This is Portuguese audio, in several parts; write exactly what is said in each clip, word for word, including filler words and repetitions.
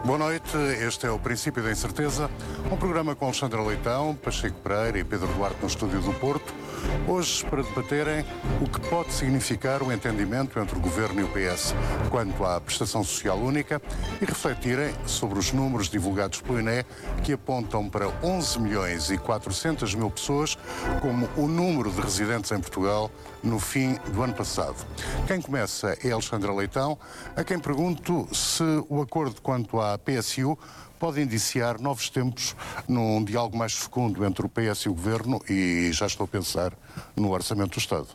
Boa noite, este é o Princípio da Incerteza, um programa com Alexandre Leitão, Pacheco Pereira e Pedro Duarte no estúdio do Porto, hoje para debaterem o que pode significar o entendimento entre o Governo e o P S quanto à prestação social única e refletirem sobre os números divulgados pelo I N E que apontam para onze milhões e quatrocentas mil pessoas como o número de residentes em Portugal no fim do ano passado. Quem começa é Alexandre Leitão, a quem pergunto se o acordo quanto à P S U pode indiciar novos tempos num diálogo mais fecundo entre o P S e o Governo, e já estou a pensar no Orçamento do Estado.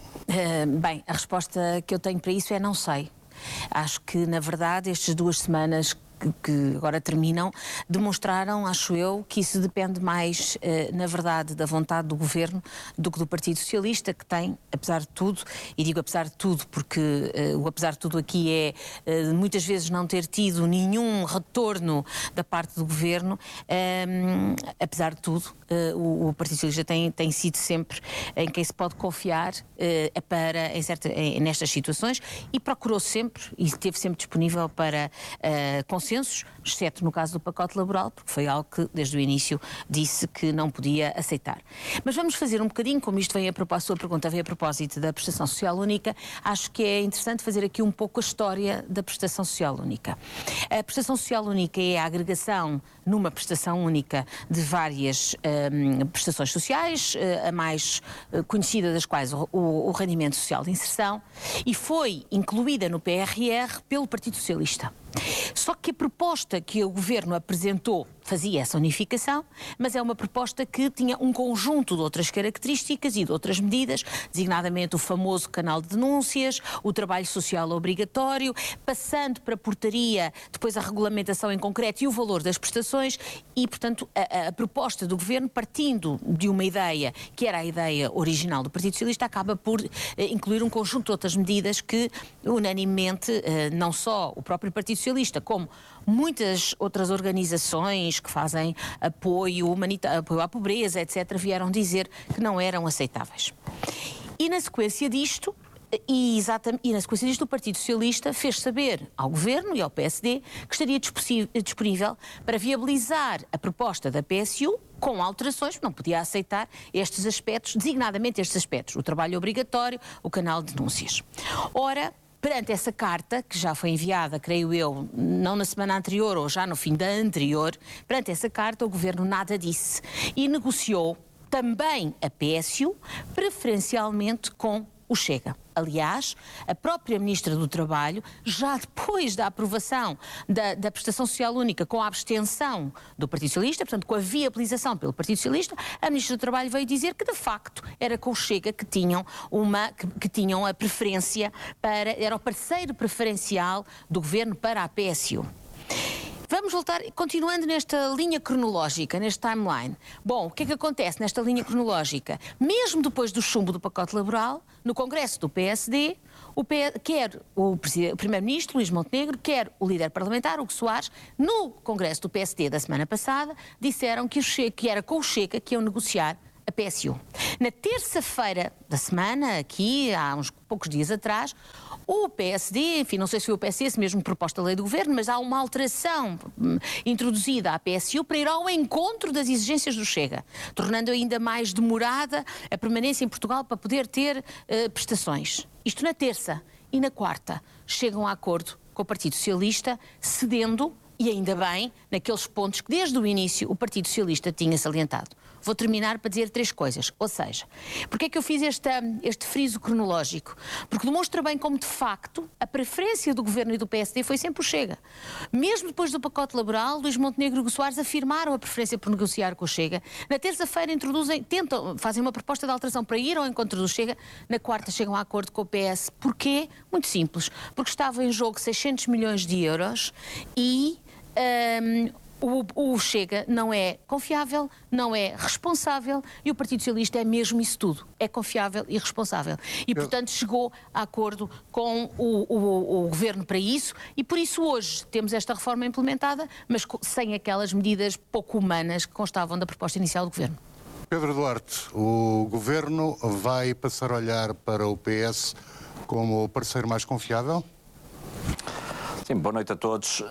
Uh, bem, a resposta que eu tenho para isso é não sei. Acho que, na verdade, estas duas semanas que agora terminam, demonstraram, acho eu, que isso depende mais, eh, na verdade, da vontade do Governo do que do Partido Socialista, que tem, apesar de tudo, e digo apesar de tudo porque eh, o apesar de tudo aqui é eh, muitas vezes não ter tido nenhum retorno da parte do Governo, eh, apesar de tudo, eh, o, o Partido Socialista tem, tem sido sempre em quem se pode confiar eh, para, em certa, em, nestas situações, e procurou sempre, e esteve sempre disponível para eh, consensos, exceto no caso do pacote laboral, porque foi algo que desde o início disse que não podia aceitar. Mas vamos fazer um bocadinho, como isto vem a propósito, a sua pergunta veio a propósito da prestação social única, acho que é interessante fazer aqui um pouco a história da prestação social única. A prestação social única é a agregação numa prestação única de várias hum, prestações sociais, a mais conhecida das quais o, o, o rendimento social de inserção, e foi incluída no P R R pelo Partido Socialista. Só que a proposta que o Governo apresentou fazia essa unificação, mas é uma proposta que tinha um conjunto de outras características e de outras medidas, designadamente o famoso canal de denúncias, o trabalho social obrigatório, passando para a portaria, depois a regulamentação em concreto e o valor das prestações, e, portanto, a, a proposta do Governo, partindo de uma ideia que era a ideia original do Partido Socialista, acaba por eh, incluir um conjunto de outras medidas que, unanimemente, eh, não só o próprio Partido Socialista, como muitas outras organizações que fazem apoio, humanitário, apoio à pobreza, etcétera, vieram dizer que não eram aceitáveis. E na sequência disto, e, exatamente, e na sequência disto, o Partido Socialista fez saber ao Governo e ao P S D que estaria disponível para viabilizar a proposta da P S U com alterações, não podia aceitar estes aspectos, designadamente estes aspectos, o trabalho obrigatório, o canal de denúncias. Ora, perante essa carta, que já foi enviada, creio eu, não na semana anterior ou já no fim da anterior, perante essa carta o Governo nada disse e negociou também a P S U, preferencialmente com o Chega. Aliás, a própria Ministra do Trabalho, já depois da aprovação da, da prestação social única com a abstenção do Partido Socialista, portanto com a viabilização pelo Partido Socialista, a Ministra do Trabalho veio dizer que de facto era com o Chega que tinham, uma, que, que tinham a preferência para, era o parceiro preferencial do Governo para a P S U. Vamos voltar, continuando nesta linha cronológica, neste timeline. Bom, o que é que acontece nesta linha cronológica? Mesmo depois do chumbo do pacote laboral, no Congresso do P S D, o P... quer o, o Primeiro-Ministro, Luís Montenegro, quer o líder parlamentar, Hugo Soares, no Congresso do P S D da semana passada, disseram que, o Chega, que era com o Chega que iam negociar a P S U. Na terça-feira da semana, aqui, há uns poucos dias atrás, o P S D, enfim, não sei se foi o P S D, se mesmo proposta da lei do Governo, mas há uma alteração hum, introduzida à P S U para ir ao encontro das exigências do Chega, tornando ainda mais demorada a permanência em Portugal para poder ter uh, prestações. Isto na terça. E na quarta chegam a acordo com o Partido Socialista, cedendo, e ainda bem, naqueles pontos que desde o início o Partido Socialista tinha salientado. Vou terminar para dizer três coisas. Ou seja, porque é que eu fiz esta, este friso cronológico? Porque demonstra bem como, de facto, a preferência do Governo e do P S D foi sempre o Chega. Mesmo depois do pacote laboral, Luís Montenegro e Hugo Soares afirmaram a preferência por negociar com o Chega. Na terça-feira introduzem, tentam, fazem uma proposta de alteração para ir ao encontro do Chega. Na quarta chegam a acordo com o P S. Porquê? Muito simples. Porque estava em jogo seiscentos milhões de euros e... Um, O, o Chega não é confiável, não é responsável, e o Partido Socialista é mesmo isso tudo, é confiável e responsável. E, portanto, chegou a acordo com o, o, o Governo para isso, e por isso hoje temos esta reforma implementada, mas sem aquelas medidas pouco humanas que constavam da proposta inicial do Governo. Pedro Duarte, o Governo vai passar a olhar para o P S como o parceiro mais confiável? Sim, boa noite a todos.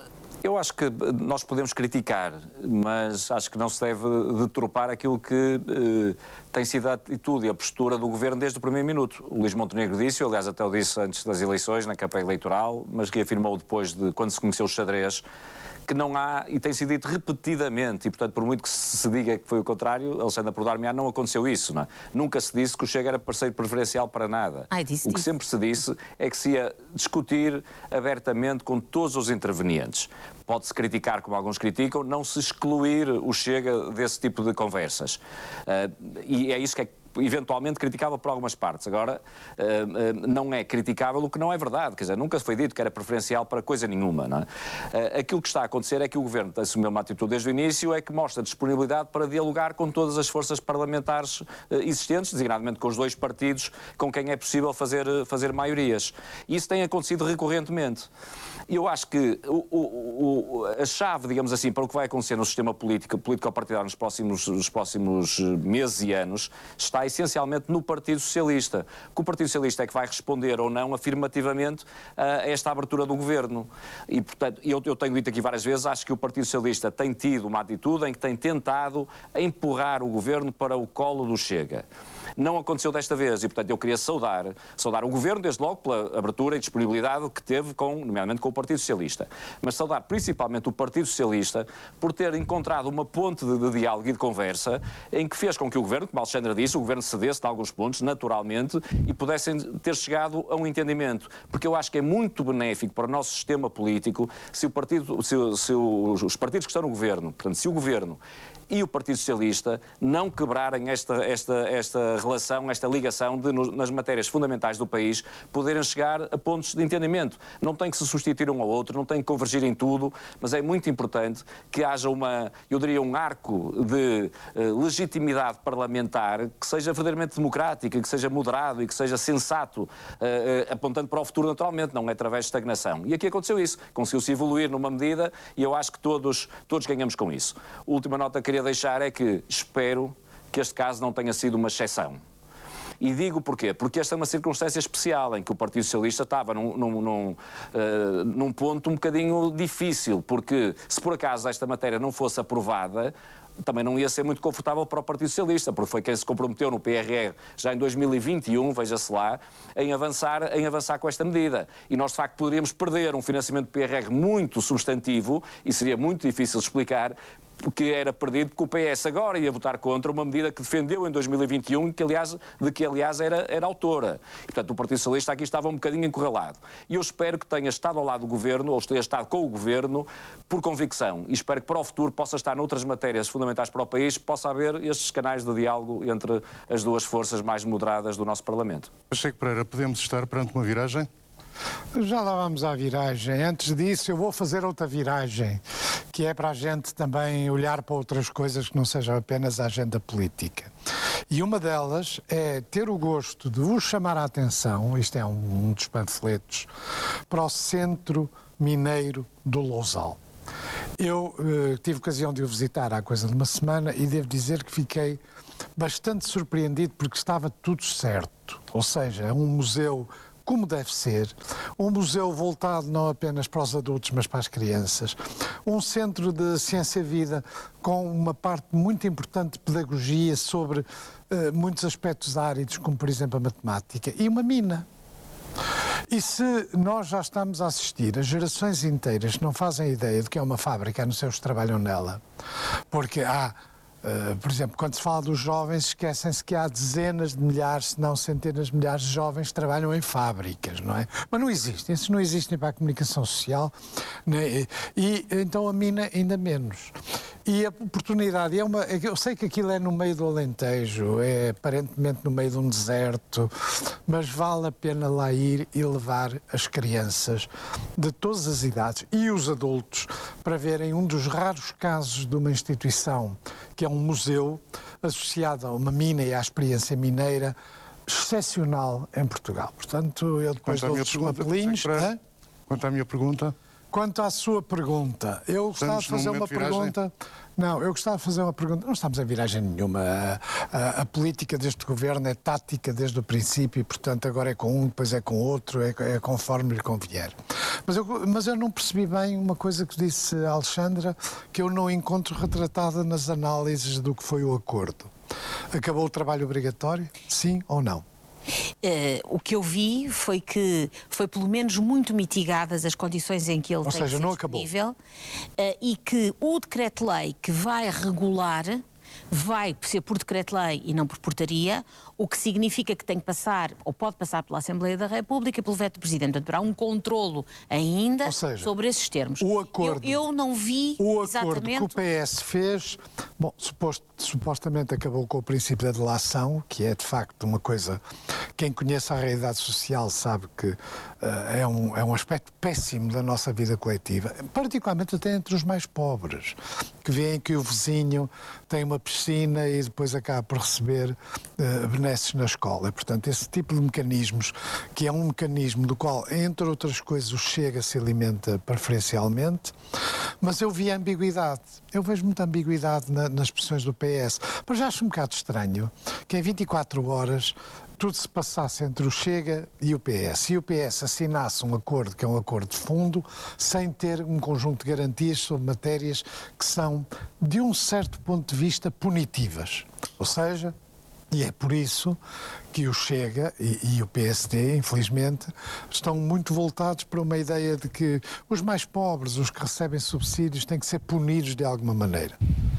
Eu acho que nós podemos criticar, mas acho que não se deve deturpar aquilo que eh, tem sido a atitude e a postura do Governo desde o primeiro minuto. O Luís Montenegro disse, aliás até o disse antes das eleições, na campanha eleitoral, mas que afirmou depois de quando se conheceu o xadrez, que não há, e tem sido dito repetidamente, e portanto por muito que se diga que foi o contrário, Alexandra Prodar-me-á, não aconteceu isso, não é? Nunca se disse que o Chega era parceiro preferencial para nada. Ai, disse, o que disse. sempre se disse é que se ia discutir abertamente com todos os intervenientes. Pode-se criticar, como alguns criticam, não se excluir o Chega desse tipo de conversas. Uh, e é isso que é eventualmente criticável por algumas partes. Agora, uh, uh, não é criticável o que não é verdade. Quer dizer, nunca foi dito que era preferencial para coisa nenhuma, não é? Uh, aquilo que está a acontecer é que o Governo assumiu uma atitude desde o início, é que mostra disponibilidade para dialogar com todas as forças parlamentares uh, existentes, designadamente com os dois partidos com quem é possível fazer, uh, fazer maiorias. E isso tem acontecido recorrentemente. E eu acho que o, o, o, a chave, digamos assim, para o que vai acontecer no sistema político, político-partidário nos próximos, nos próximos meses e anos, está essencialmente no Partido Socialista. Que o Partido Socialista é que vai responder ou não afirmativamente a esta abertura do Governo. E, portanto, eu, eu tenho dito aqui várias vezes, acho que o Partido Socialista tem tido uma atitude em que tem tentado empurrar o Governo para o colo do Chega. Não aconteceu desta vez e, portanto, eu queria saudar, saudar o Governo, desde logo, pela abertura e disponibilidade que teve, com, nomeadamente com o Partido Socialista. Mas saudar principalmente o Partido Socialista por ter encontrado uma ponte de, de diálogo e de conversa em que fez com que o Governo, como a Alexandra disse, o Governo cedesse em alguns pontos, naturalmente, e pudessem ter chegado a um entendimento. Porque eu acho que é muito benéfico para o nosso sistema político se, o partido, se, se os partidos que estão no Governo, portanto, se o Governo e o Partido Socialista não quebrarem esta, esta, esta relação, esta ligação de, nas matérias fundamentais do país, poderem chegar a pontos de entendimento. Não tem que se substituir um ao outro, não tem que convergir em tudo, mas é muito importante que haja uma, eu diria, um arco de uh, legitimidade parlamentar que seja verdadeiramente democrática, que seja moderado e que seja sensato, uh, uh, apontando para o futuro naturalmente, não é através de estagnação. E aqui aconteceu isso. Conseguiu-se evoluir numa medida e eu acho que todos, todos ganhamos com isso. A última nota que queria deixar é que espero que este caso não tenha sido uma exceção. E digo porquê? Porque esta é uma circunstância especial em que o Partido Socialista estava num, num, num, uh, num ponto um bocadinho difícil, porque se por acaso esta matéria não fosse aprovada, também não ia ser muito confortável para o Partido Socialista, porque foi quem se comprometeu no P R R já em dois mil e vinte e um, veja-se lá, em avançar, em avançar com esta medida. E nós, de facto, poderíamos perder um financiamento do P R R muito substantivo, e seria muito difícil de explicar, porque era perdido, porque o P S agora ia votar contra uma medida que defendeu em dois mil e vinte e um, que, aliás, de que, aliás, era, era autora. E, portanto, o Partido Socialista aqui estava um bocadinho encurralado. E eu espero que tenha estado ao lado do Governo, ou tenha estado com o Governo, por convicção. E espero que para o futuro possa estar noutras matérias fundamentais para o país, possa haver estes canais de diálogo entre as duas forças mais moderadas do nosso Parlamento. Pacheco Pereira, podemos estar perante uma viragem? Já lá vamos à viragem. Antes disso, eu vou fazer outra viragem, que é para a gente também olhar para outras coisas que não sejam apenas a agenda política. E uma delas é ter o gosto de vos chamar a atenção, isto é um, um dos panfletos, para o Centro Mineiro do Lousal. Eu uh, tive ocasião de o visitar há coisa de uma semana e devo dizer que fiquei bastante surpreendido porque estava tudo certo. Ou seja, é um museu como deve ser, um museu voltado não apenas para os adultos, mas para as crianças, um centro de ciência-vida com uma parte muito importante de pedagogia sobre uh, muitos aspectos áridos, como por exemplo a matemática, e uma mina. E se nós já estamos a assistir a gerações inteiras que não fazem ideia do que é uma fábrica, a não ser os que trabalham nela, porque há Uh, por exemplo, quando se fala dos jovens, esquecem-se que há dezenas de milhares, se não centenas de milhares de jovens que trabalham em fábricas, não é? Mas não existem, esses não existem para a comunicação social, né? e, e então a mina ainda menos. E a oportunidade, é uma, eu sei que aquilo é no meio do Alentejo, é aparentemente no meio de um deserto, mas vale a pena lá ir e levar as crianças de todas as idades e os adultos para verem um dos raros casos de uma instituição que é um museu associado a uma mina e à experiência mineira excepcional em Portugal. Portanto, eu depois dou-vos os papelinhos. Quanto à minha pergunta? Quanto à sua pergunta, eu gostava de fazer uma pergunta... Não, eu gostava de fazer uma pergunta. Não estamos em viragem nenhuma. A, a, a política deste governo é tática desde o princípio e, portanto, agora é com um, depois é com outro, é, é conforme lhe convier. Mas eu, mas eu não percebi bem uma coisa que disse a Alexandra, que eu não encontro retratada nas análises do que foi o acordo. Acabou o trabalho obrigatório? Sim ou não? Uh, o que eu vi foi que foi pelo menos muito mitigadas as condições em que ele Ou tem seja, que ser não acabou. disponível, uh, e que o decreto-lei que vai regular vai ser por decreto-lei e não por portaria, o que significa que tem que passar, ou pode passar pela Assembleia da República e pelo veto do Presidente. Portanto, haverá um controlo ainda seja, sobre esses termos. O acordo, eu, eu não vi o exatamente... acordo que o P S fez, bom, suposto, supostamente acabou com o princípio da delação, que é de facto uma coisa, quem conhece a realidade social sabe que uh, é, um, é um aspecto péssimo da nossa vida coletiva, particularmente até entre os mais pobres, que veem que o vizinho tem uma piscina e depois acaba por receber uh, benesses na escola. Portanto, esse tipo de mecanismos, que é um mecanismo do qual, entre outras coisas, o Chega se alimenta preferencialmente, mas eu vi ambiguidade. Eu vejo muita ambiguidade na, nas expressões do P S. Mas já acho um bocado estranho que em vinte e quatro horas tudo se passasse entre o Chega e o P S. E o P S assinasse um acordo, que é um acordo de fundo, sem ter um conjunto de garantias sobre matérias que são, de um certo ponto de vista, punitivas. Ou seja, e é por isso que o Chega e, e o P S D, infelizmente, estão muito voltados para uma ideia de que os mais pobres, os que recebem subsídios, têm que ser punidos de alguma maneira.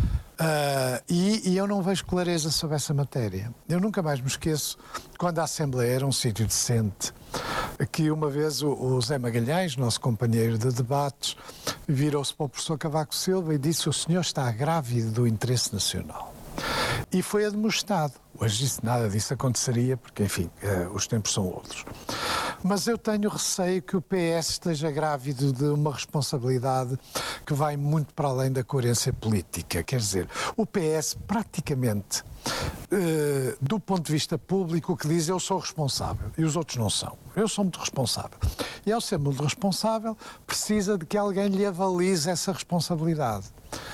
Uh, e, e eu não vejo clareza sobre essa matéria. Eu nunca mais me esqueço, quando a Assembleia era um sítio decente, que uma vez o, o Zé Magalhães, nosso companheiro de debates, virou-se para o professor Cavaco Silva e disse: o senhor está grávido do interesse nacional. E foi admoestado. Hoje isso, nada disso aconteceria, porque, enfim, uh, os tempos são outros. Mas eu tenho receio que o P S esteja grávido de uma responsabilidade que vai muito para além da coerência política. Quer dizer, o P S praticamente, uh, do ponto de vista público, o que diz: eu sou responsável e os outros não são. Eu sou muito responsável. E ao ser muito responsável, precisa de que alguém lhe avalize essa responsabilidade.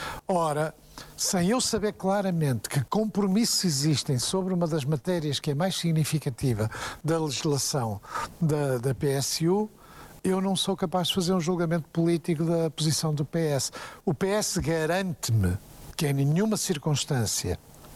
Ora, sem eu saber claramente que compromissos existem sobre uma das matérias que é mais significativa da legislação da, da P S U, eu não sou capaz de fazer um julgamento político da posição do P S. O P S garante-me que em nenhuma circunstância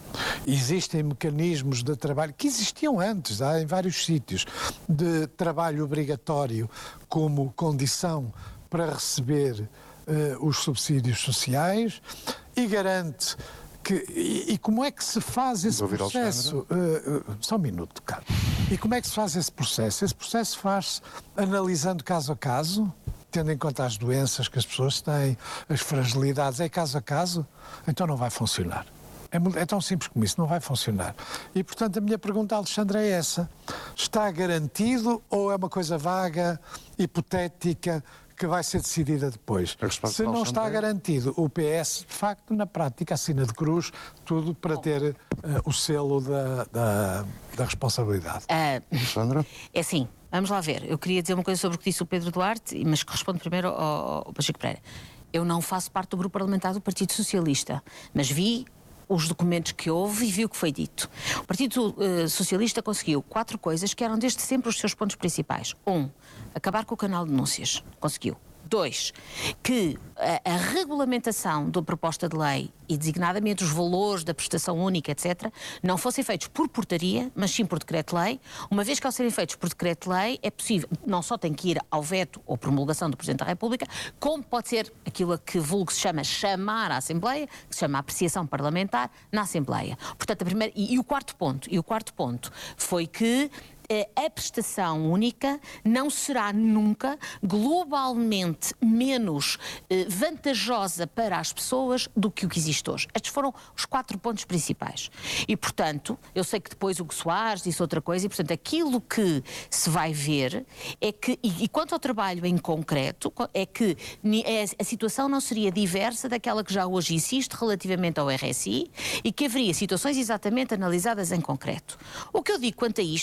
existem mecanismos de trabalho, que existiam antes, há em vários sítios, de trabalho obrigatório como condição para receber uh, os subsídios sociais, e garante que... E, e como é que se faz esse processo? Uh, uh, só um minuto, cara. E como é que se faz esse processo? Esse processo faz-se analisando caso a caso, tendo em conta as doenças que as pessoas têm, as fragilidades. É caso a caso? Então não vai funcionar. É, é tão simples como isso, não vai funcionar. E, portanto, a minha pergunta, Alexandre, é essa. Está garantido ou é uma coisa vaga, hipotética, que vai ser decidida depois? Se não está garantido, o P S, de facto, na prática, assina de cruz tudo para ter uh, o selo da, da, da responsabilidade. Uh, Sandra? É assim, vamos lá ver. Eu queria dizer uma coisa sobre o que disse o Pedro Duarte, mas que responde primeiro ao, ao Pacheco Pereira. Eu não faço parte do grupo parlamentar do Partido Socialista, mas vi os documentos que houve e vi o que foi dito. O Partido uh, Socialista conseguiu quatro coisas que eram desde sempre os seus pontos principais. Um, acabar com o canal de denúncias. Conseguiu. Dois, que a, a regulamentação da proposta de lei e designadamente os valores da prestação única, etcétera, não fossem feitos por portaria, mas sim por decreto-lei, uma vez que ao serem feitos por decreto-lei é possível, não só tem que ir ao veto ou promulgação do Presidente da República, como pode ser aquilo que vulgo se chama chamar à Assembleia, que se chama apreciação parlamentar na Assembleia. Portanto, a primeira, e, e o quarto ponto, e o quarto ponto foi que a prestação única não será nunca globalmente menos eh, vantajosa para as pessoas do que o que existe hoje. Estes foram os quatro pontos principais. E, portanto, eu sei que depois o Hugo Soares disse outra coisa, e, portanto, aquilo que se vai ver é que, e, e quanto ao trabalho em concreto, é que a situação não seria diversa daquela que já hoje existe relativamente ao R S I e que haveria situações exatamente analisadas em concreto. O que eu digo quanto a isto, eu não estava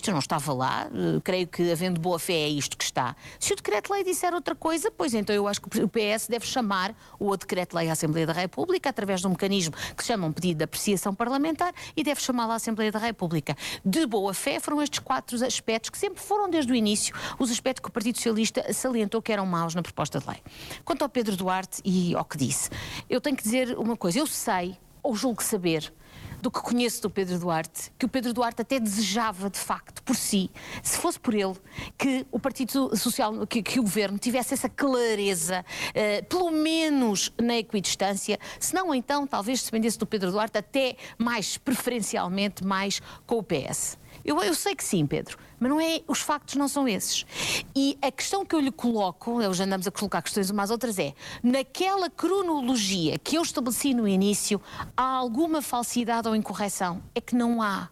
estava lá, creio que havendo boa fé é isto que está. Se o decreto-lei disser outra coisa, pois então eu acho que o P S deve chamar o decreto-lei à Assembleia da República através de um mecanismo que se chama um pedido de apreciação parlamentar e deve chamá-la à Assembleia da República. De boa fé foram estes quatro aspectos que sempre foram desde o início os aspectos que o Partido Socialista salientou que eram maus na proposta de lei. Quanto ao Pedro Duarte e ao que disse, eu tenho que dizer uma coisa, eu sei, ou julgo saber, do que conheço do Pedro Duarte, que o Pedro Duarte até desejava, de facto, por si, se fosse por ele, que o Partido Social, que, que o Governo tivesse essa clareza, uh, pelo menos na equidistância, se não então, talvez se dependesse do Pedro Duarte até mais, preferencialmente, mais com o P S. Eu, eu sei que sim, Pedro, mas não é, os factos não são esses. E a questão que eu lhe coloco, hoje andamos a colocar questões umas às outras, é, naquela cronologia que eu estabeleci no início, há alguma falsidade ou incorreção? É que não há.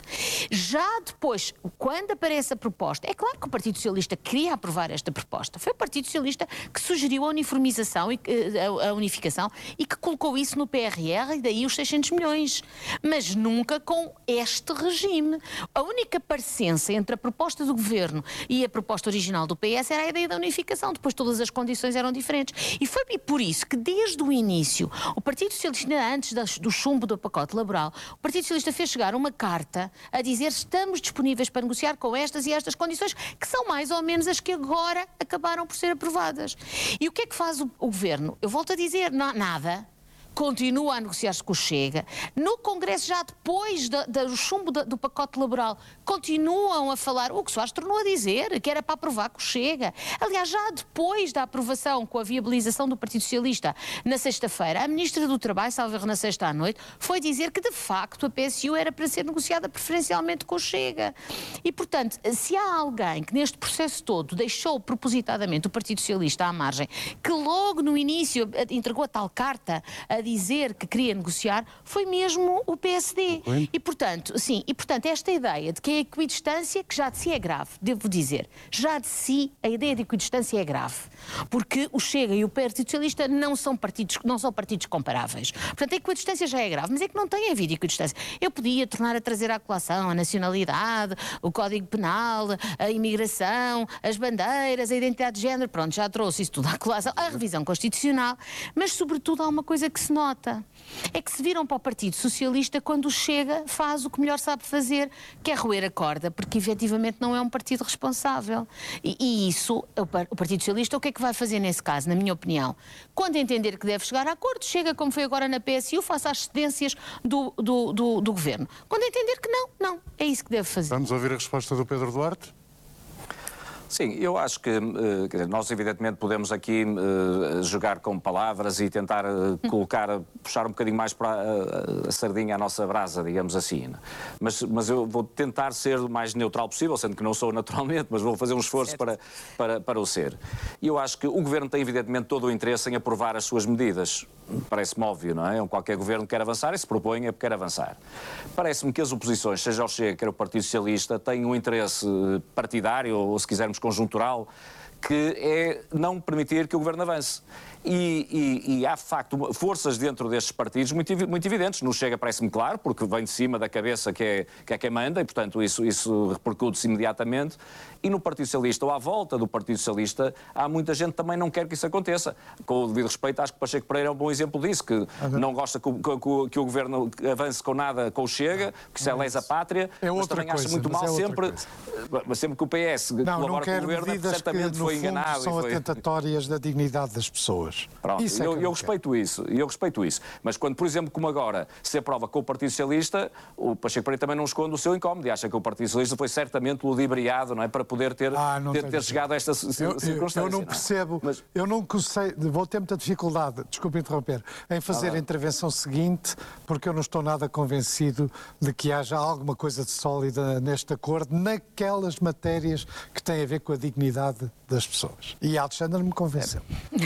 Já depois, quando aparece a proposta, é claro que o Partido Socialista queria aprovar esta proposta. Foi o Partido Socialista que sugeriu a uniformização, e a unificação, e que colocou isso no P R R e daí os seiscentos milhões. Mas nunca com este regime. A única parecença entre a proposta do Governo e a proposta original do P S era a ideia da unificação. Depois todas as condições eram diferentes. E foi por isso que desde o início, o Partido Socialista, antes do chumbo do pacote laboral, o Partido Socialista fez chegar uma carta a dizer estamos disponíveis para negociar com estas e estas condições, que são mais ou menos as que agora acabaram por ser aprovadas. E o que é que faz o, o Governo? Eu volto a dizer, não, nada. Continua a negociar-se com o Chega. No Congresso, já depois do, do chumbo do, do pacote laboral, continuam a falar, o que Soares tornou a dizer, que era para aprovar com o Chega. Aliás, já depois da aprovação com a viabilização do Partido Socialista na sexta-feira, a Ministra do Trabalho, salvo erro na sexta à noite, foi dizer que de facto a P S U era para ser negociada preferencialmente com o Chega. E portanto, se há alguém que neste processo todo deixou propositadamente o Partido Socialista à margem, que logo no início entregou a tal carta a dizer que queria negociar, foi mesmo o P S D. Oi? E portanto, sim, e portanto esta ideia de que a equidistância, que já de si é grave, devo dizer, já de si a ideia de equidistância é grave, porque o Chega e o Partido Socialista não são partidos, não são partidos comparáveis. Portanto, a equidistância já é grave, mas é que não tem havido equidistância. Eu podia tornar a trazer à colação a nacionalidade, o Código Penal, a imigração, as bandeiras, a identidade de género, pronto, já trouxe isso tudo à colação, a revisão constitucional, mas sobretudo há uma coisa que se nota, é que se viram para o Partido Socialista quando o Chega faz o que melhor sabe fazer, que é roer a corda, porque efetivamente não é um partido responsável. E, e isso, o Partido Socialista, o que é que vai fazer nesse caso, na minha opinião? Quando entender que deve chegar a acordo, chega como foi agora na P S U, faça as cedências do, do, do, do Governo. Quando entender que não, não, é isso que deve fazer. Vamos ouvir a resposta do Pedro Duarte? Sim, eu acho que uh, quer dizer, nós evidentemente podemos aqui uh, jogar com palavras e tentar uh, colocar, puxar um bocadinho mais para a, a sardinha à nossa brasa, digamos assim. Né? Mas, mas eu vou tentar ser o mais neutral possível, sendo que não sou naturalmente, mas vou fazer um esforço para, para, para o ser. E eu acho que o Governo tem evidentemente todo o interesse em aprovar as suas medidas. Parece-me óbvio, não é? Qualquer Governo que quer avançar e se propõe é porque quer avançar. Parece-me que as oposições, seja o Chega, quer o Partido Socialista, têm um interesse partidário, ou se quisermos conjuntural, que é não permitir que o Governo avance. E, e, e há, de facto, forças dentro destes partidos muito, muito evidentes. No Chega parece-me claro, porque vem de cima da cabeça que é, que é quem manda, e, portanto, isso, isso repercute-se imediatamente. E no Partido Socialista, ou à volta do Partido Socialista, há muita gente que também não quer que isso aconteça. Com o devido respeito, acho que Pacheco Pereira é um bom exemplo disso, que uhum. não gosta que o, que, que o Governo avance com nada com o Chega, que isso é lesa-pátria, é mas também coisa, acha muito mal é sempre, mas sempre que o P S não, colabora não com o Governo, medidas certamente que, foi enganado. São foi... atentatórias da dignidade das pessoas. Pronto, isso é eu, que eu eu respeito isso, eu respeito isso. Mas quando, por exemplo, como agora, se aprova com o Partido Socialista, o Pacheco Pereira também não esconde o seu incómodo e acha que o Partido Socialista foi certamente ludibriado, não é, para poder ter, ah, ter, ter chegado a esta circunstância. Eu, eu não percebo, não é? Mas... eu não sei, vou ter muita dificuldade, desculpe interromper, em fazer ah, a intervenção seguinte, porque eu não estou nada convencido de que haja alguma coisa de sólida neste acordo, naquelas matérias que têm a ver com a dignidade das pessoas. E a Alexandra me convenceu.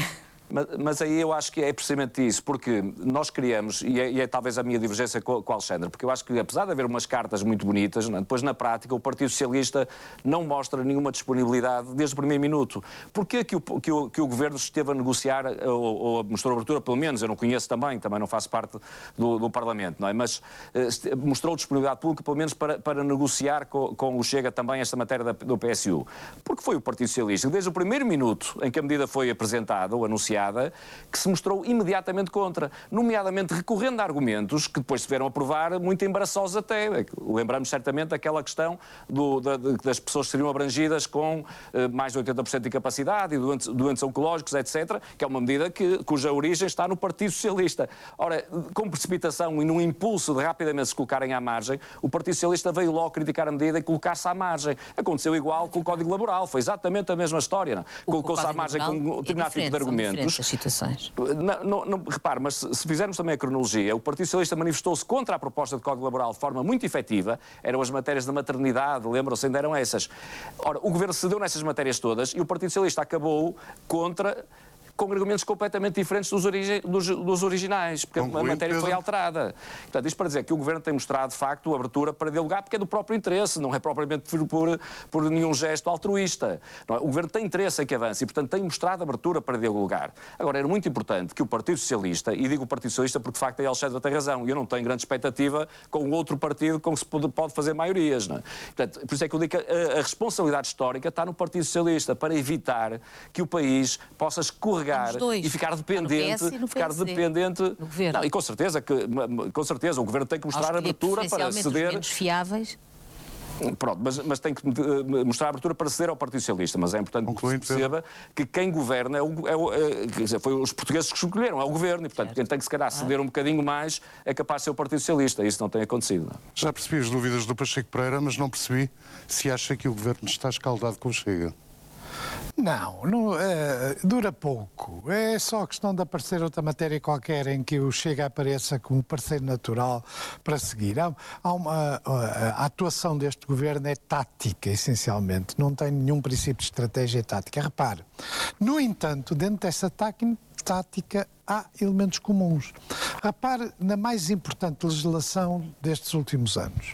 Mas, mas aí eu acho que é precisamente isso, porque nós criamos, e é, e é talvez a minha divergência com, com o Alexandre, porque eu acho que apesar de haver umas cartas muito bonitas, não é? Depois na prática o Partido Socialista não mostra nenhuma disponibilidade desde o primeiro minuto. Porquê que o, que o, que o Governo esteve a negociar, ou, ou mostrou abertura, pelo menos, eu não conheço também, também não faço parte do, do Parlamento, não é? Mas eh, mostrou disponibilidade pública, pelo menos para, para negociar com, com o Chega também esta matéria da, do P S U. Porque foi o Partido Socialista, desde o primeiro minuto em que a medida foi apresentada ou anunciada, que se mostrou imediatamente contra, nomeadamente recorrendo a argumentos que depois se tiveram a provar muito embaraçosos até. Lembramos certamente daquela questão do, da, das pessoas que seriam abrangidas com eh, mais de oitenta por cento de capacidade e doentes, doentes oncológicos, etcétera, que é uma medida que, cuja origem está no Partido Socialista. Ora, com precipitação e num impulso de rapidamente se colocarem à margem, o Partido Socialista veio logo criticar a medida e colocar-se à margem. Aconteceu igual com o Código Laboral, foi exatamente a mesma história. Colocou-se à margem com um determinado tipo de argumentos. Situações. Não, não, não, repare, mas se, se fizermos também a cronologia, o Partido Socialista manifestou-se contra a proposta de Código Laboral de forma muito efetiva, eram as matérias da maternidade, lembram-se, ainda eram essas. Ora, o Governo cedeu nessas matérias todas e o Partido Socialista acabou contra, com argumentos completamente diferentes dos, origi dos, dos originais, porque Concluindo, a matéria Pedro. foi alterada. Portanto, isto para dizer que o Governo tem mostrado, de facto, a abertura para dialogar, porque é do próprio interesse, não é propriamente por, por, por nenhum gesto altruísta. Não é? O Governo tem interesse em que avance e, portanto, tem mostrado abertura para dialogar. Agora, era muito importante que o Partido Socialista, e digo o Partido Socialista porque, de facto, a Alexandre tem razão, e eu não tenho grande expectativa com outro partido com que se pode, pode fazer maiorias. Não é? Portanto, por isso é que eu digo que a, a responsabilidade histórica está no Partido Socialista, para evitar que o país possa escorregar e ficar dependente, no P S e no ficar P S D, dependente. no governo. Não, e com certeza que com certeza o Governo tem que mostrar abertura para ceder. Os fiáveis. Pronto, mas, mas tem que mostrar abertura para ceder ao Partido Socialista, mas é importante Concluindo, que se perceba que quem governa é o, é o, é, quer dizer, foi os portugueses que escolheram, é o Governo, e portanto certo. Quem tem que se calhar ceder um bocadinho mais é capaz de ser o Partido Socialista, isso não tem acontecido. Não? Já percebi as dúvidas do Pacheco Pereira, mas não percebi se acha que o Governo está escaldado com o Chega. Não, não é, dura pouco. É só questão de aparecer outra matéria qualquer em que o Chega apareça como parceiro natural para seguir. Há, há uma, a, a atuação deste governo é tática, essencialmente. Não tem nenhum princípio de estratégia tática. Repare, no entanto, dentro dessa tática há elementos comuns. Repare na mais importante legislação destes últimos anos.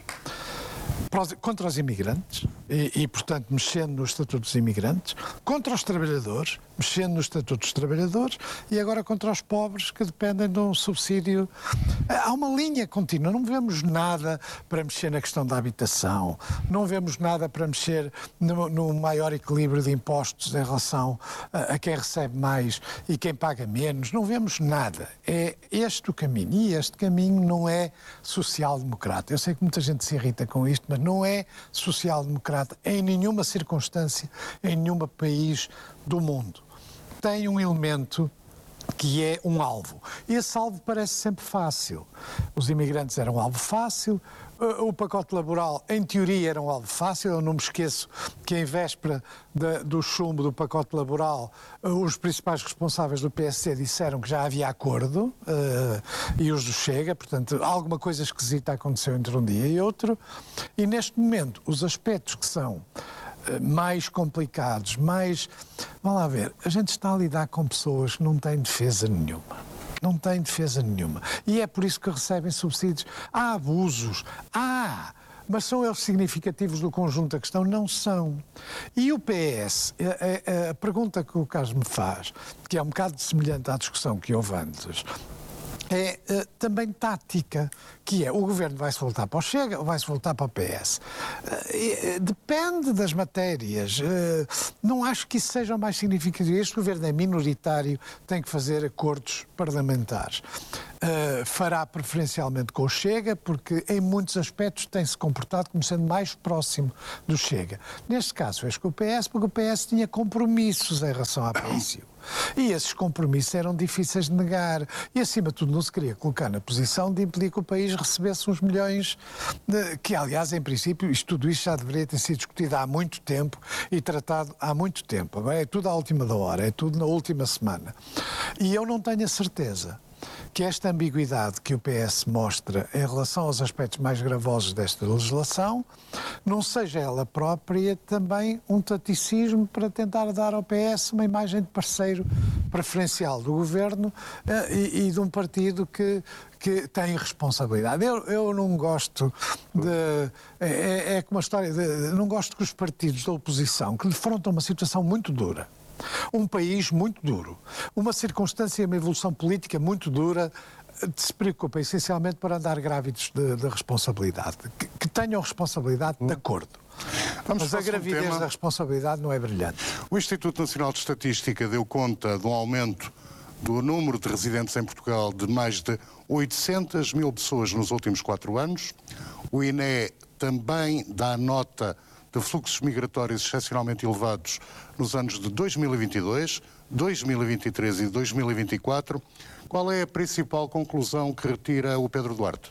Contra os imigrantes, e, e, portanto, mexendo no Estatuto dos Imigrantes, contra os trabalhadores, mexendo no Estatuto dos Trabalhadores, e agora contra os pobres que dependem de um subsídio. Há uma linha contínua, não vemos nada para mexer na questão da habitação, não vemos nada para mexer no, no maior equilíbrio de impostos em relação a, a quem recebe mais e quem paga menos, não vemos nada. É este o caminho, e este caminho não é social-democrata. Eu sei que muita gente se irrita com isto, mas não é social-democrata em nenhuma circunstância, em nenhum país do mundo. Tem um elemento que é um alvo. Esse alvo parece sempre fácil. Os imigrantes eram um alvo fácil, o pacote laboral, em teoria, era um alvo fácil. Eu não me esqueço que, em véspera de, do chumbo do pacote laboral, os principais responsáveis do P S C disseram que já havia acordo, uh, e os do Chega, portanto, alguma coisa esquisita aconteceu entre um dia e outro. E, neste momento, os aspectos que são mais complicados, mais... Vamos lá ver, a gente está a lidar com pessoas que não têm defesa nenhuma. Não têm defesa nenhuma. E é por isso que recebem subsídios. Há abusos, há... Mas são eles significativos do conjunto da questão? Não são. E o P S, a, a, a pergunta que o Carlos me faz, que é um bocado semelhante à discussão que houve antes, é uh, também tática, que é o Governo vai-se voltar para o Chega ou vai-se voltar para o P S. Uh, depende das matérias. Uh, não acho que isso seja o mais significativo. Este Governo é minoritário, tem que fazer acordos parlamentares. Uh, fará preferencialmente com o Chega, porque em muitos aspectos tem-se comportado como sendo mais próximo do Chega. Neste caso fez com o P S, porque o P S tinha compromissos em relação à P S U. E esses compromissos eram difíceis de negar. E, acima de tudo, não se queria colocar na posição de impedir que o país recebesse uns milhões, de, que, aliás, em princípio, isto, tudo isto já deveria ter sido discutido há muito tempo e tratado há muito tempo. Agora é tudo à última da hora, é tudo na última semana. E eu não tenho a certeza que esta ambiguidade que o P S mostra em relação aos aspectos mais gravosos desta legislação não seja ela própria também um taticismo para tentar dar ao P S uma imagem de parceiro preferencial do governo uh, e, e de um partido que, que tem responsabilidade. Eu, eu não gosto de... É, é como a história de... Não gosto que os partidos da oposição, que defrontam uma situação muito dura, um país muito duro, uma circunstância e uma evolução política muito dura, se preocupem essencialmente por andar grávidos de, de responsabilidade. Que, que tenham responsabilidade de acordo. Vamos Mas a gravidez um tema... da responsabilidade não é brilhante. O Instituto Nacional de Estatística deu conta de um aumento do número de residentes em Portugal de mais de oitocentas mil pessoas nos últimos quatro anos. O I N E também dá nota de fluxos migratórios excepcionalmente elevados nos anos de dois mil e vinte e dois, dois mil e vinte e três e dois mil e vinte e quatro. Qual é a principal conclusão que retira o Pedro Duarte?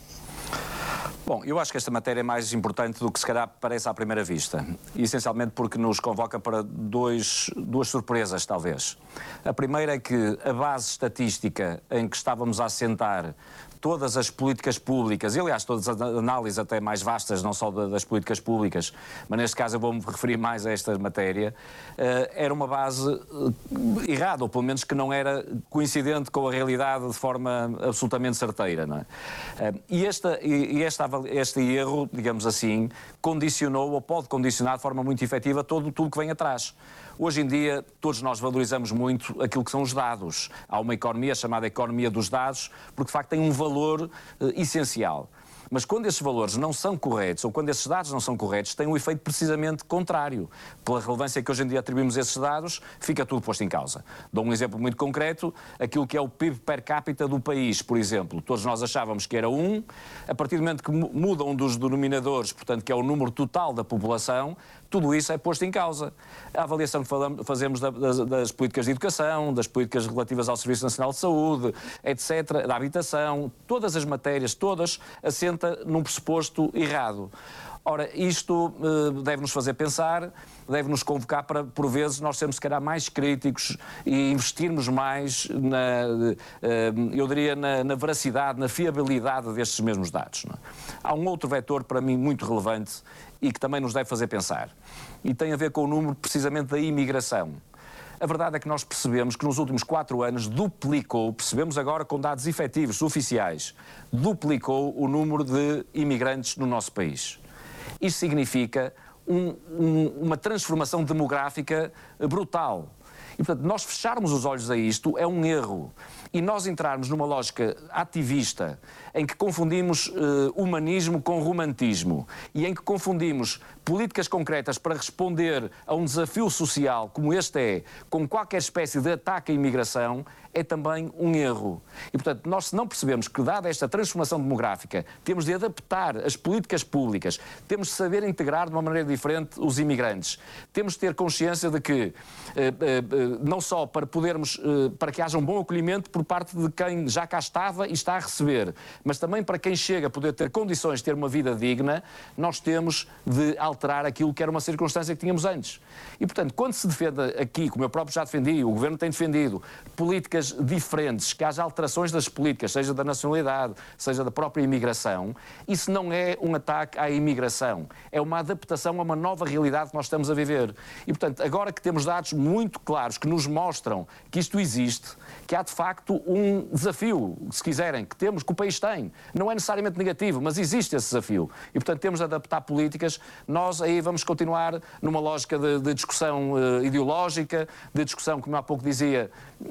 Bom, eu acho que esta matéria é mais importante do que se calhar parece à primeira vista. Essencialmente porque nos convoca para dois, duas surpresas, talvez. A primeira é que a base estatística em que estávamos a assentar todas as políticas públicas, e aliás todas as análises até mais vastas, não só das políticas públicas, mas neste caso eu vou-me referir mais a esta matéria, era uma base errada, ou pelo menos que não era coincidente com a realidade de forma absolutamente certeira, não é? E, esta, e esta, este erro, digamos assim, condicionou ou pode condicionar de forma muito efetiva todo, tudo que vem atrás. Hoje em dia, todos nós valorizamos muito aquilo que são os dados. Há uma economia chamada economia dos dados, porque de facto tem um valor eh, essencial. Mas quando esses valores não são corretos, ou quando esses dados não são corretos, tem um efeito precisamente contrário. Pela relevância que hoje em dia atribuímos a esses dados, fica tudo posto em causa. Dou um exemplo muito concreto, aquilo que é o P I B per capita do país, por exemplo. Todos nós achávamos que era um, a partir do momento que muda um dos denominadores, portanto, que é o número total da população, tudo isso é posto em causa. A avaliação que fazemos das, das políticas de educação, das políticas relativas ao Serviço Nacional de Saúde, etcétera, da habitação, todas as matérias, todas, assenta num pressuposto errado. Ora, isto uh, deve-nos fazer pensar, deve-nos convocar para, por vezes, nós sermos, se calhar, mais críticos e investirmos mais, na, uh, eu diria, na, na veracidade, na fiabilidade destes mesmos dados. Não é? Há um outro vetor, para mim, muito relevante e que também nos deve fazer pensar. E tem a ver com o número, precisamente, da imigração. A verdade é que nós percebemos que nos últimos quatro anos duplicou, percebemos agora com dados efetivos, oficiais, duplicou o número de imigrantes no nosso país. Isto significa um, um, uma transformação demográfica brutal. E, portanto, nós fecharmos os olhos a isto é um erro. E nós entrarmos numa lógica ativista, em que confundimos uh, humanismo com romantismo e em que confundimos políticas concretas para responder a um desafio social como este é, com qualquer espécie de ataque à imigração, é também um erro. E, portanto, nós se não percebemos que, dada esta transformação demográfica, temos de adaptar as políticas públicas, temos de saber integrar de uma maneira diferente os imigrantes, temos de ter consciência de que, eh, eh, não só para podermos, eh, para que haja um bom acolhimento por parte de quem já cá estava e está a receber, mas também para quem chega a poder ter condições de ter uma vida digna, nós temos de alterar aquilo que era uma circunstância que tínhamos antes. E, portanto, quando se defende aqui, como eu próprio já defendi, o Governo tem defendido, políticas diferentes, que haja alterações das políticas, seja da nacionalidade, seja da própria imigração, isso não é um ataque à imigração, é uma adaptação a uma nova realidade que nós estamos a viver. E, portanto, agora que temos dados muito claros que nos mostram que isto existe, que há de facto um desafio, se quiserem, que temos, que o país tem, não é necessariamente negativo, mas existe esse desafio. E, portanto, temos de adaptar políticas, nós aí vamos continuar numa lógica de, de discussão uh, ideológica, de discussão, como há pouco dizia,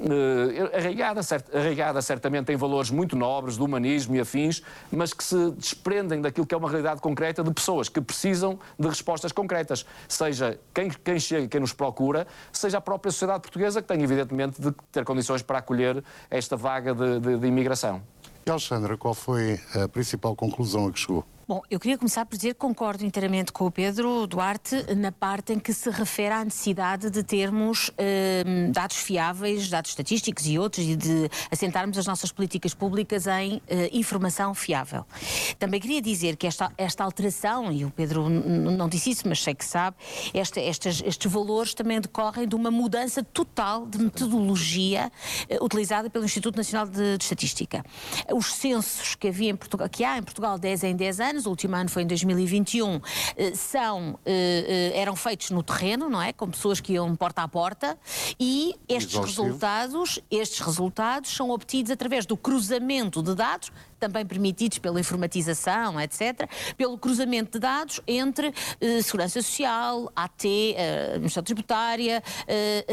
uh, arraigada, cert, arraigada certamente em valores muito nobres, do humanismo e afins, mas que se desprendem daquilo que é uma realidade concreta de pessoas que precisam de respostas concretas, seja quem, quem chega, quem nos procura, seja a própria sociedade portuguesa, que tem evidentemente de ter condições para acolher esta vaga de, de, de imigração. E, Alexandra, qual foi a principal conclusão a que chegou? Bom, eu queria começar por dizer que concordo inteiramente com o Pedro Duarte na parte em que se refere à necessidade de termos eh, dados fiáveis, dados estatísticos e outros, e de assentarmos as nossas políticas públicas em eh, informação fiável. Também queria dizer que esta, esta alteração, e o Pedro não disse isso, mas sei que sabe, esta, estas, estes valores também decorrem de uma mudança total de metodologia eh, utilizada pelo Instituto Nacional de, de Estatística. Os censos que havia em Portugal, que há em Portugal dez em dez anos, o último ano foi em dois mil e vinte e um, são, eram feitos no terreno, não é? Com pessoas que iam porta a porta, e estes resultados, estes resultados são obtidos através do cruzamento de dados, também permitidos pela informatização, etcétera, pelo cruzamento de dados entre eh, Segurança Social, A T, eh, Administração Tributária, eh,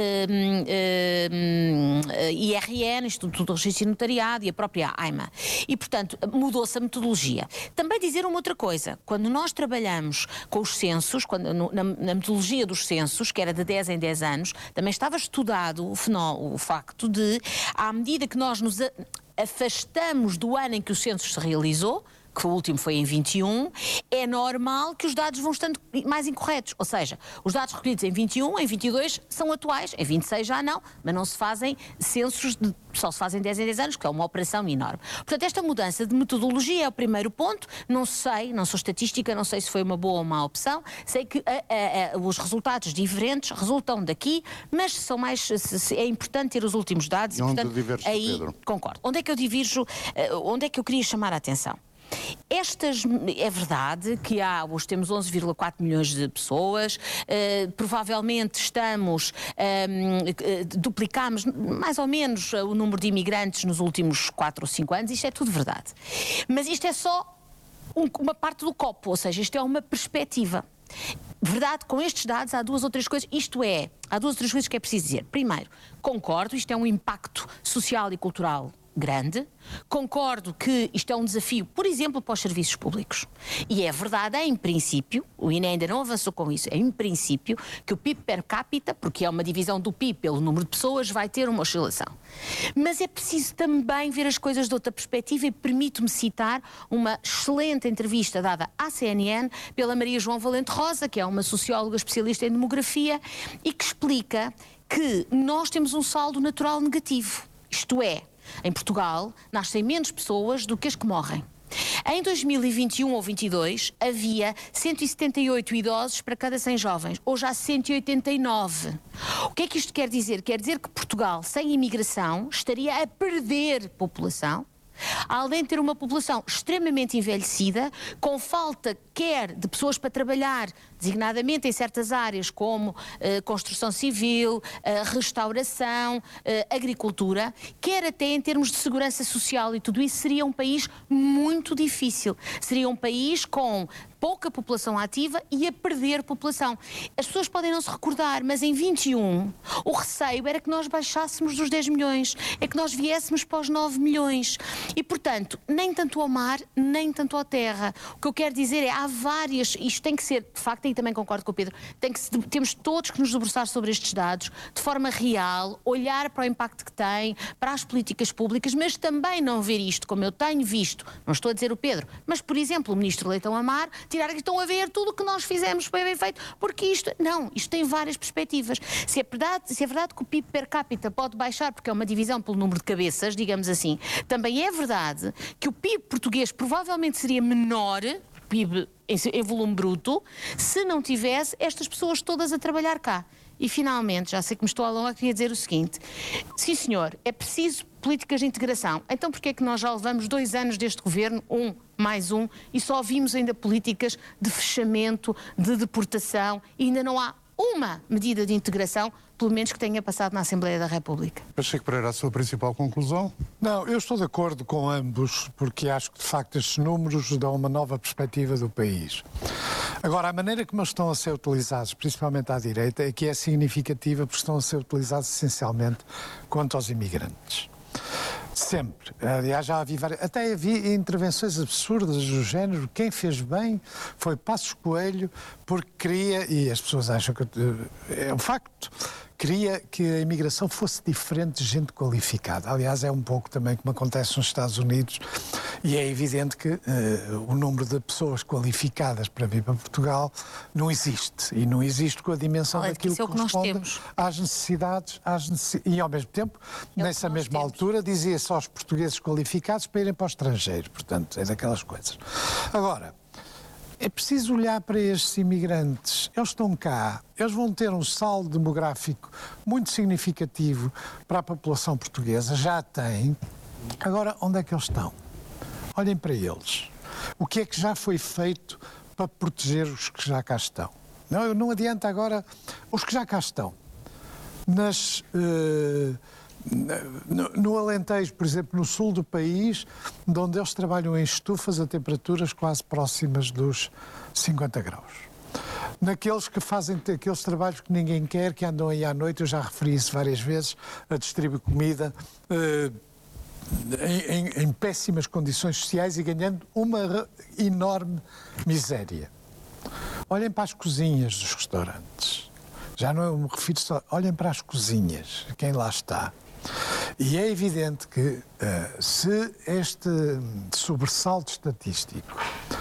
eh, eh, I R N, Instituto do Registro e Notariado, e a própria AIMA. E, portanto, mudou-se a metodologia. Também dizer uma outra coisa, quando nós trabalhamos com os censos, quando, no, na, na metodologia dos censos, que era de dez em dez anos, também estava estudado o, fenó, o facto de, à medida que nós nos a, afastamos do ano em que o censo se realizou, que o último foi em vinte e um, é normal que os dados vão estando mais incorretos. Ou seja, os dados recolhidos em vinte e um, em vinte e dois, são atuais, em vinte e seis já não, mas não se fazem censos, de, só se fazem dez em dez anos, que é uma operação enorme. Portanto, esta mudança de metodologia é o primeiro ponto. Não sei, não sou estatística, não sei se foi uma boa ou má opção. Sei que a, a, a, os resultados diferentes resultam daqui, mas são mais, se, se, é importante ter os últimos dados. E onde portanto, diverges, aí Pedro? Concordo. Onde é que eu divirjo, onde é que eu queria chamar a atenção? Estas, é verdade que há, hoje temos onze vírgula quatro milhões de pessoas, uh, provavelmente estamos, um, duplicamos mais ou menos o número de imigrantes nos últimos quatro ou cinco anos, isto é tudo verdade. Mas isto é só um, uma parte do copo, ou seja, isto é uma perspectiva. Verdade, com estes dados há duas ou três coisas, isto é, há duas ou três coisas que é preciso dizer. Primeiro, concordo, isto é um impacto social e cultural grande. Concordo que isto é um desafio, por exemplo, para os serviços públicos. E é verdade, em princípio, o I N E ainda não avançou com isso, é em princípio que o P I B per capita, porque é uma divisão do P I B pelo número de pessoas, vai ter uma oscilação. Mas é preciso também ver as coisas de outra perspectiva, e permito-me citar uma excelente entrevista dada à C N N pela Maria João Valente Rosa, que é uma socióloga especialista em demografia, e que explica que nós temos um saldo natural negativo. Isto é, em Portugal, nascem menos pessoas do que as que morrem. Em dois mil e vinte e um ou vinte e dois, havia cento e setenta e oito idosos para cada cem jovens. Hoje há cento e oitenta e nove. O que é que isto quer dizer? Quer dizer que Portugal, sem imigração, estaria a perder população, além de ter uma população extremamente envelhecida, com falta quer de pessoas para trabalhar, designadamente em certas áreas como uh, construção civil, uh, restauração, uh, agricultura, quer até em termos de segurança social, e tudo isso seria um país muito difícil. Seria um país com pouca população ativa e a perder população. As pessoas podem não se recordar, mas em vinte e um o receio era que nós baixássemos dos dez milhões, é que nós viéssemos para os nove milhões. E, portanto, nem tanto ao mar, nem tanto à terra. O que eu quero dizer é, há várias, isto tem que ser, de facto, e também concordo com o Pedro, tem que, temos todos que nos debruçar sobre estes dados, de forma real, olhar para o impacto que tem, para as políticas públicas, mas também não ver isto, como eu tenho visto, não estou a dizer o Pedro, mas, por exemplo, o Ministro Leitão Amar, tirar que estão a ver tudo o que nós fizemos foi bem feito, porque isto, não, isto tem várias perspectivas. Se é verdade, se é verdade que o P I B per capita pode baixar, porque é uma divisão pelo número de cabeças, digamos assim, também é verdade que o P I B português provavelmente seria menor, P I B em, em volume bruto, se não tivesse estas pessoas todas a trabalhar cá. E, finalmente, já sei que me estou a alongar, queria dizer o seguinte: sim, senhor, é preciso políticas de integração. Então, porquê é que nós já levamos dois anos deste governo, um mais um, e só vimos ainda políticas de fechamento, de deportação, e ainda não há uma medida de integração, pelo menos que tenha passado na Assembleia da República? Pacheco Pereira, a sua principal conclusão? Não, eu estou de acordo com ambos, porque acho que, de facto, estes números dão uma nova perspectiva do país. Agora, a maneira como eles estão a ser utilizados, principalmente à direita, é que é significativa, porque estão a ser utilizados essencialmente quanto aos imigrantes. Sempre. Aliás, já havia várias, até havia intervenções absurdas do género. Quem fez bem foi Passos Coelho, porque queria, e as pessoas acham que é um facto, queria que a imigração fosse diferente de gente qualificada. Aliás, é um pouco também como acontece nos Estados Unidos, e é evidente que uh, o número de pessoas qualificadas para vir para Portugal não existe, e não existe com a dimensão Olha, daquilo que, que corresponde nós temos. às necessidades, às necessidades, e ao mesmo tempo, É nessa mesma temos. altura, dizia-se aos portugueses qualificados para irem para o estrangeiro, portanto, é daquelas coisas. Agora, é preciso olhar para estes imigrantes. Eles estão cá, eles vão ter um saldo demográfico muito significativo para a população portuguesa, já têm. Agora, onde é que eles estão? Olhem para eles. O que é que já foi feito para proteger os que já cá estão? Não, não adianta agora os que já cá estão. Nas... Uh, No, no Alentejo, por exemplo, no sul do país, de onde eles trabalham em estufas a temperaturas quase próximas dos cinquenta graus. Naqueles que fazem aqueles trabalhos que ninguém quer, que andam aí à noite, eu já referi isso várias vezes, a distribuir comida eh, em, em, em péssimas condições sociais e ganhando uma enorme miséria. Olhem para as cozinhas dos restaurantes. Já não me refiro só... Olhem para as cozinhas, quem lá está. E é evidente que uh, se este sobressalto estatístico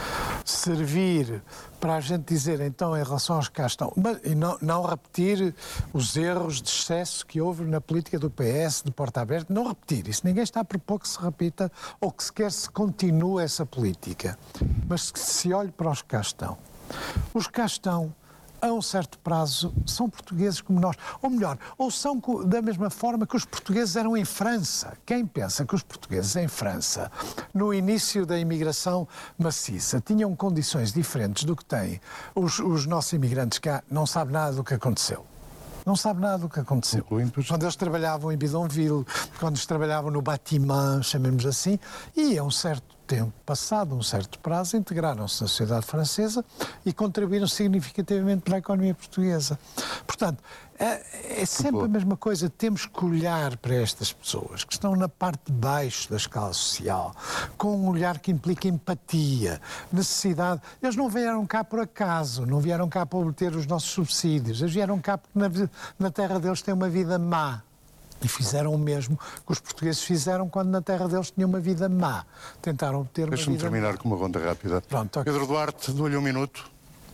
servir para a gente dizer, então, em relação aos que cá estão, mas, e não, não repetir os erros de excesso que houve na política do P S, de porta aberta, não repetir isso. Ninguém está a propor que se repita ou que sequer se continue essa política. Mas que se olhe para os que cá estão. Os que cá estão, a um certo prazo, são portugueses como nós. Ou melhor, ou são da mesma forma que os portugueses eram em França. Quem pensa que os portugueses em França, no início da imigração maciça, tinham condições diferentes do que têm os, os nossos imigrantes cá, não sabe nada do que aconteceu. Não sabe nada do que aconteceu. Quando eles trabalhavam em Bidonville, quando eles trabalhavam no Bâtiment, chamemos assim, e a um certo tempo, passado um certo prazo, integraram-se na sociedade francesa e contribuíram significativamente para a economia portuguesa. Portanto, é, é sempre a mesma coisa. Temos que olhar para estas pessoas que estão na parte de baixo da escala social, com um olhar que implica empatia, necessidade. Eles não vieram cá por acaso, não vieram cá para obter os nossos subsídios, eles vieram cá porque na, na terra deles têm uma vida má. E fizeram o mesmo que os portugueses fizeram quando na terra deles tinham uma vida má. Tentaram ter uma vida Deixa-me terminar má. com uma ronda rápida. Pronto, okay. Pedro Duarte, dou-lhe um minuto.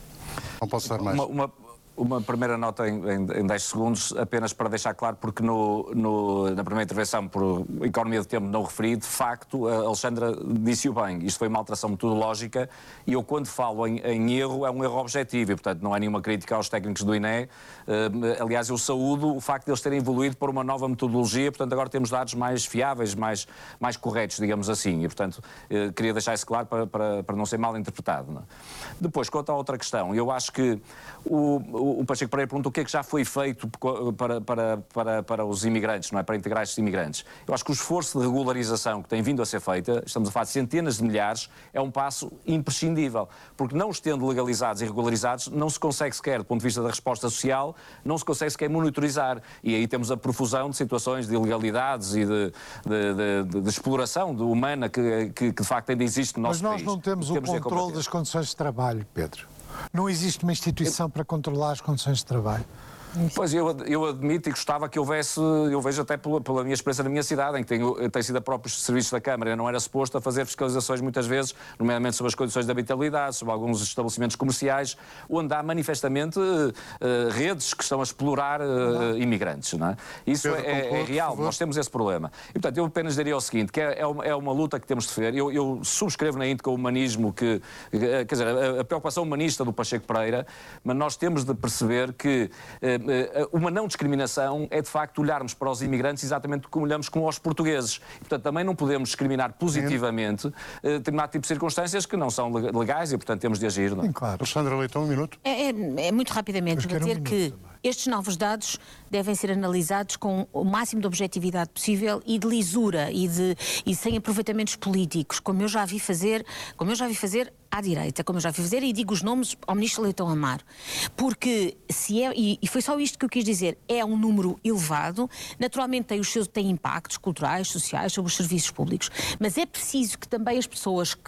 Não posso dar mais. Uma, uma, uma primeira nota em, em, em dez segundos, apenas para deixar claro, porque no, no, na primeira intervenção, por economia de tempo não referi, de facto, a Alexandra disse-o bem. Isto foi uma alteração metodológica e eu, quando falo em, em erro, é um erro objetivo e, portanto, não há nenhuma crítica aos técnicos do I N E. Uh, aliás, eu saúdo o facto de eles terem evoluído para uma nova metodologia, portanto, agora temos dados mais fiáveis, mais, mais corretos, digamos assim, e, portanto, uh, queria deixar isso claro para, para, para não ser mal interpretado. Não é? Depois, quanto à outra questão, eu acho que o, o Pacheco Pereira pergunta o que é que já foi feito para, para, para, para os imigrantes, não é? Para integrar estes imigrantes. Eu acho que o esforço de regularização que tem vindo a ser feita, estamos a falar de centenas de milhares, é um passo imprescindível, porque não os tendo legalizados e regularizados, não se consegue sequer, do ponto de vista da resposta social, não se consegue sequer monitorizar. E aí temos a profusão de situações de ilegalidades e de, de, de, de exploração de humana que, que, que de facto ainda existe no nosso país. país. Mas nós não temos o controle das condições de trabalho, Pedro. Não existe uma instituição para controlar as condições de trabalho. Pois, eu, eu admito e gostava que houvesse, eu vejo até pela, pela minha experiência na minha cidade, em que tenho, tem sido a próprios serviços da Câmara, eu não era suposto a fazer fiscalizações muitas vezes, nomeadamente sobre as condições de habitabilidade, sobre alguns estabelecimentos comerciais, onde há manifestamente uh, redes que estão a explorar uh, imigrantes. Não é? Isso Pedro, é, concluo, é real, nós temos esse problema. E, portanto, eu apenas diria o seguinte, que é, é, uma, é uma luta que temos de fazer. Eu, eu subscrevo na íntegra o humanismo, que, quer dizer, a, a preocupação humanista do Pacheco Pereira, mas nós temos de perceber que uh, uma não discriminação é, de facto, olharmos para os imigrantes exatamente como olhamos como aos portugueses. E, portanto, também não podemos discriminar positivamente uh, determinado tipo de circunstâncias que não são legais e, portanto, temos de agir. Não é? Sim, claro. Alexandra Leitão, um minuto. É, é, é muito rapidamente dizer um que também. Estes novos dados devem ser analisados com o máximo de objetividade possível e de lisura e, de, e sem aproveitamentos políticos, como eu já vi fazer, como eu já vi fazer à direita, como eu já vi fazer, e digo os nomes ao ministro Leitão Amaro. Porque se é, e, e foi só isto que eu quis dizer, é um número elevado, naturalmente tem os seus tem impactos culturais, sociais sobre os serviços públicos, mas é preciso que também as pessoas que, que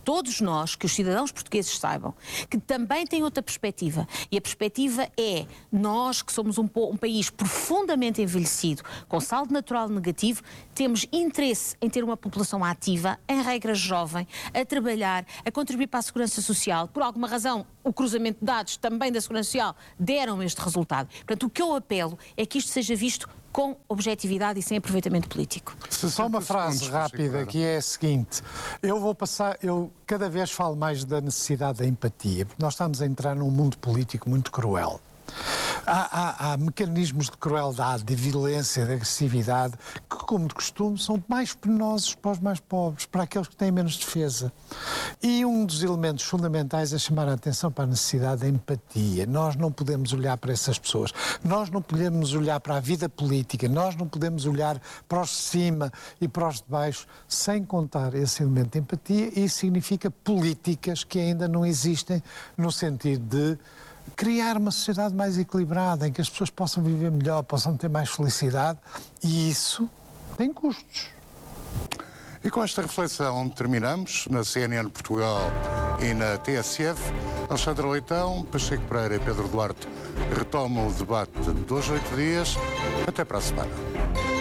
todos nós, que os cidadãos portugueses saibam, que também têm outra perspectiva. E a perspectiva é, nós que somos um, um país profundamente envelhecido, com saldo natural negativo, temos interesse em ter uma população ativa, em regra jovem, a trabalhar, a contribuir para a segurança social. Por alguma razão, o cruzamento de dados também da segurança social deram este resultado. Portanto, o que eu apelo é que isto seja visto com objetividade e sem aproveitamento político. Só uma frase rápida, que é a seguinte: eu vou passar, eu cada vez falo mais da necessidade da empatia, porque nós estamos a entrar num mundo político muito cruel. Há, há, há mecanismos de crueldade, de violência, de agressividade, que, como de costume, são mais penosos para os mais pobres, para aqueles que têm menos defesa. E um dos elementos fundamentais é chamar a atenção para a necessidade da empatia. Nós não podemos olhar para essas pessoas, nós não podemos olhar para a vida política, nós não podemos olhar para os de cima e para os de baixo sem contar esse elemento de empatia, e isso significa políticas que ainda não existem no sentido de criar uma sociedade mais equilibrada, em que as pessoas possam viver melhor, possam ter mais felicidade, e isso tem custos. E com esta reflexão terminamos na C N N Portugal e na T S F. Alexandre Leitão, Pacheco Pereira e Pedro Duarte retomam o debate de dois a oito dias. Até para a semana.